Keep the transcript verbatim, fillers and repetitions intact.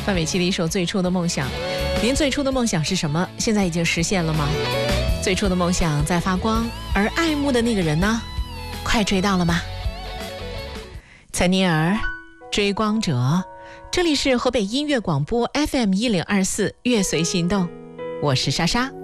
范玮琪的一首《最初的梦想》。您最初的梦想是什么？现在已经实现了吗？最初的梦想在发光，而爱慕的那个人呢？快追到了吗？岑宁儿，追光者。这里是河北音乐广播 F M 一零二四，乐随心动，我是莎莎。